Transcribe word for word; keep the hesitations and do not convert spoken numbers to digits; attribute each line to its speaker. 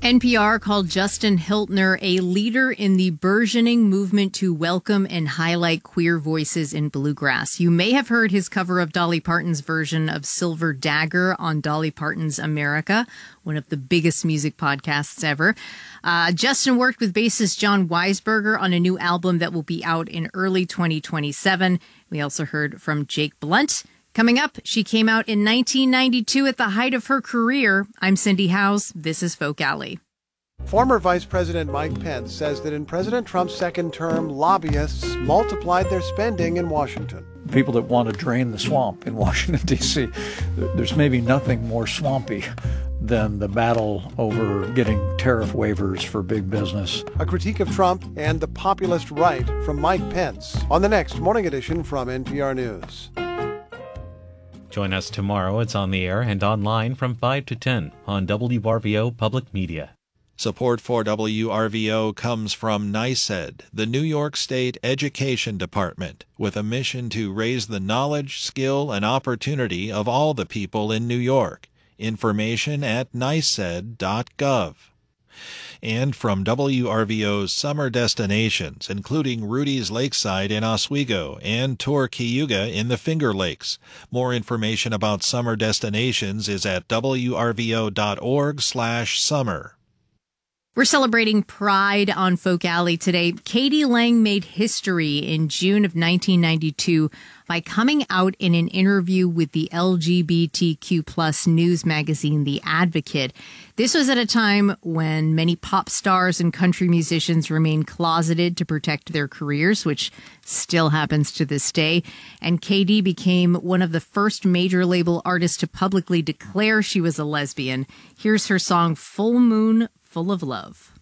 Speaker 1: N P R called Justin Hiltner a leader in the burgeoning movement to welcome and highlight queer voices in bluegrass. You may have heard his cover of Dolly Parton's version of Silver Dagger on Dolly Parton's America, one of the biggest music podcasts ever. Uh, Justin worked with bassist John Weisberger on a new album that will be out in early twenty twenty-seven. We also heard from Jake Blunt. Coming up, she came out in nineteen ninety-two at the height of her career. I'm Cindy Howes. This is Folk Alley.
Speaker 2: Former Vice President Mike Pence says that in President Trump's second term, lobbyists multiplied their spending in Washington.
Speaker 3: People that want to drain the swamp in Washington, D C, there's maybe nothing more swampy than the battle over getting tariff waivers for big business.
Speaker 2: A critique of Trump and the populist right from Mike Pence on the next Morning Edition from N P R News.
Speaker 4: Join us tomorrow. It's on the air and online from five to ten on W R V O Public Media.
Speaker 5: Support for W R V O comes from NYSED, the New York State Education Department, with a mission to raise the knowledge, skill, and opportunity of all the people in New York. Information at nysed dot gov. And from W R V O's summer destinations, including Rudy's Lakeside in Oswego and Tor Cayuga in the Finger Lakes. More information about summer destinations is at w r v o dot org slash summer.
Speaker 1: We're celebrating Pride on Folk Alley today. Katie Lang made history in June of nineteen ninety-two by coming out in an interview with the L G B T Q plus news magazine, The Advocate. This was at a time when many pop stars and country musicians remained closeted to protect their careers, which still happens to this day. And K D became one of the first major label artists to publicly declare she was a lesbian. Here's her song, Full Moon, Full of Love.